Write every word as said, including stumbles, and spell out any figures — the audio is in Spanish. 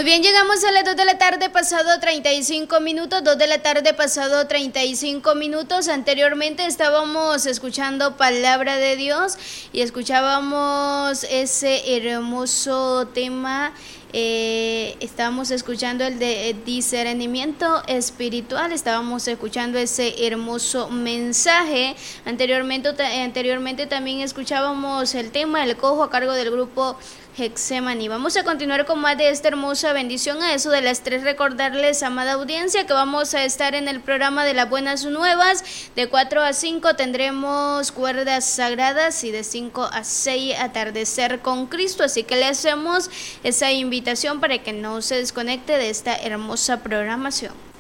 Muy bien, llegamos a las dos de la tarde pasado treinta y cinco minutos, dos de la tarde pasado treinta y cinco minutos. Anteriormente estábamos escuchando palabra de Dios y escuchábamos ese hermoso tema. Eh, estábamos escuchando el de discernimiento espiritual, estábamos escuchando ese hermoso mensaje. Anteriormente, anteriormente también escuchábamos el tema del cojo a cargo del grupo Getsemaní. Vamos a continuar con más de esta hermosa bendición. A eso de las tres, recordarles, amada audiencia, que vamos a estar en el programa de las buenas nuevas. De cuatro a cinco tendremos cuerdas sagradas y de cinco a seis atardecer con Cristo. Así que le hacemos esa invitación para que no se desconecte de esta hermosa programación.